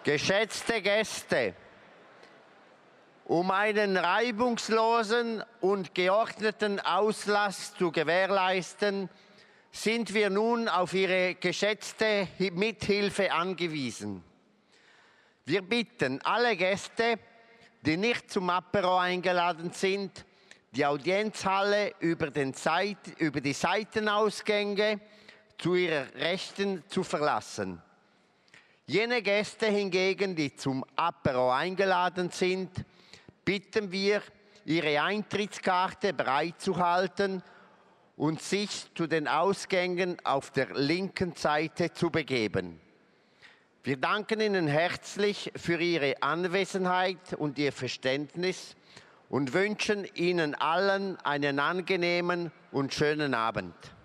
Geschätzte Gäste, um einen reibungslosen und geordneten Auslass zu gewährleisten, sind wir nun auf Ihre geschätzte Mithilfe angewiesen. Wir bitten alle Gäste, die nicht zum Apéro eingeladen sind, die Audienzhalle über die Seitenausgänge zu ihrer Rechten zu verlassen. Jene Gäste hingegen, die zum Apéro eingeladen sind, bitten wir, ihre Eintrittskarte bereitzuhalten und sich zu den Ausgängen auf der linken Seite zu begeben. Wir danken Ihnen herzlich für Ihre Anwesenheit und Ihr Verständnis und wünschen Ihnen allen einen angenehmen und schönen Abend.